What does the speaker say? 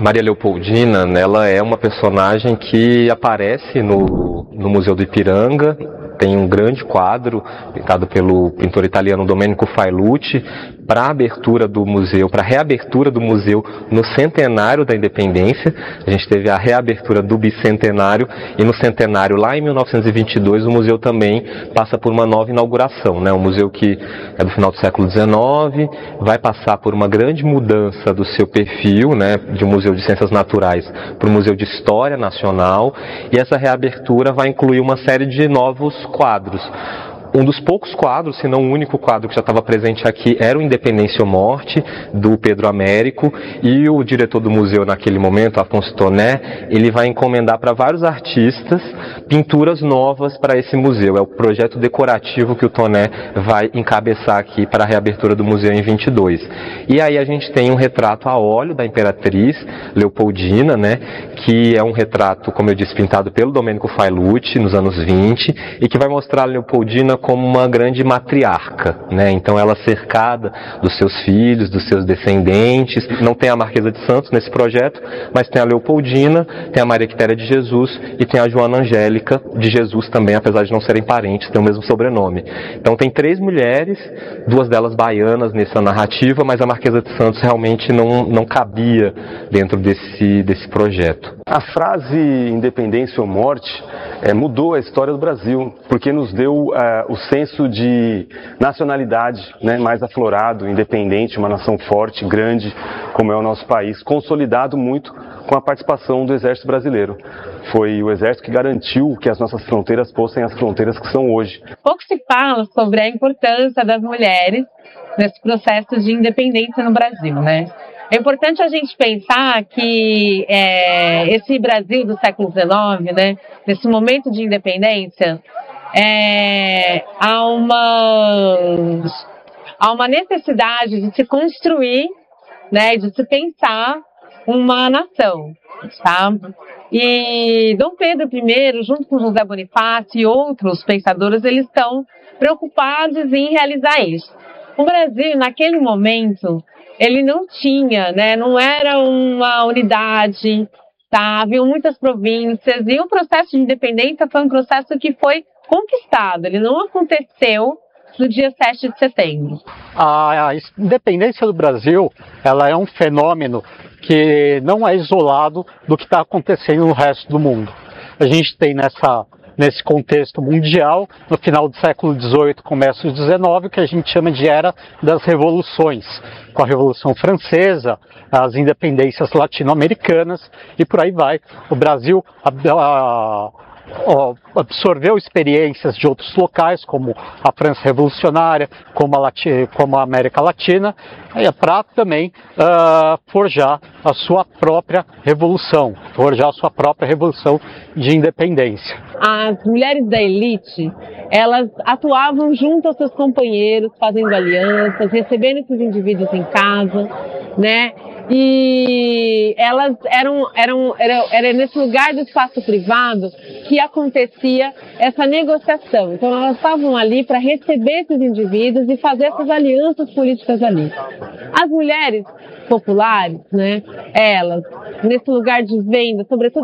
Maria Leopoldina, ela é uma personagem que aparece no Museu do Ipiranga. Tem um grande quadro pintado pelo pintor italiano Domenico Failucci para a abertura do museu, para a reabertura do museu no centenário da independência. A gente teve a reabertura do bicentenário e no centenário, lá em 1922, o museu também passa por uma nova inauguração, né? Um museu que é do final do século XIX, vai passar por uma grande mudança do seu perfil, né? De um museu de ciências naturais para um museu de história nacional, e essa reabertura vai incluir uma série de novos quadros. Um dos poucos quadros, se não o único quadro que já estava presente aqui, era o Independência ou Morte, do Pedro Américo, e o diretor do museu naquele momento, Afonso Toné, ele vai encomendar para vários artistas pinturas novas para esse museu. É o projeto decorativo que o Toné vai encabeçar aqui para a reabertura do museu em 22. E aí a gente tem um retrato a óleo da Imperatriz Leopoldina, né, que é um retrato, como eu disse, pintado pelo Domenico Failucci nos anos 20, e que vai mostrar a Leopoldina como uma grande matriarca, né? Então ela cercada dos seus filhos, dos seus descendentes. Não tem a Marquesa de Santos nesse projeto, mas tem a Leopoldina, tem a Maria Quitéria de Jesus e tem a Joana Angélica de Jesus também, apesar de não serem parentes, têm o mesmo sobrenome. Então tem 3 mulheres, 2 delas baianas nessa narrativa, mas a Marquesa de Santos realmente não cabia dentro desse projeto. A frase independência ou morte mudou a história do Brasil, porque nos deu o senso de nacionalidade, né, mais aflorado, independente, uma nação forte, grande, como é o nosso país, consolidado muito com a participação do Exército Brasileiro. Foi o Exército que garantiu que as nossas fronteiras fossem as fronteiras que são hoje. Pouco se fala sobre a importância das mulheres nesse processo de independência no Brasil, né? É importante a gente pensar que esse Brasil do século XIX, né, nesse momento de independência, há uma necessidade de se construir, né, de se pensar uma nação, tá? E Dom Pedro I, junto com José Bonifácio e outros pensadores, eles estão preocupados em realizar isso. O Brasil, naquele momento, ele não tinha, né, não era uma unidade, tá? Haviam muitas províncias, e o processo de independência foi um processo que foi conquistado, ele não aconteceu no dia 7 de setembro. A independência do Brasil, ela é um fenômeno que não é isolado do que está acontecendo no resto do mundo. A gente tem nesse contexto mundial, no final do século XVIII, começo do XIX, o que a gente chama de Era das Revoluções, com a Revolução Francesa, as independências latino-americanas e por aí vai. O Brasil absorveu experiências de outros locais, como a França Revolucionária, como a América Latina, para também forjar a sua própria revolução, de independência. As mulheres da elite, elas atuavam junto aos seus companheiros, fazendo alianças, recebendo esses indivíduos em casa, né? E elas era nesse lugar do espaço privado que acontecia essa negociação. Então elas estavam ali para receber esses indivíduos e fazer essas alianças políticas ali. As mulheres populares, né, elas, nesse lugar de venda, sobretudo